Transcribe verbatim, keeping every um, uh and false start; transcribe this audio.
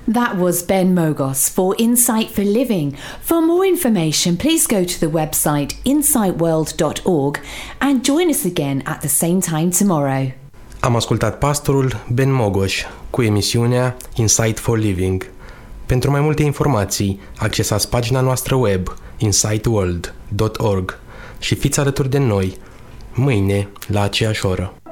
That was Ben Mogos for Insight for Living. For more information, please go to the website insight world dot org and join us again at the same time tomorrow. Am ascultat pastorul Ben Mogos cu emisiunea Insight for Living. Pentru mai multe informații, accesați pagina noastră web insight world dot org și fiți alături de noi mâine la aceeași oră.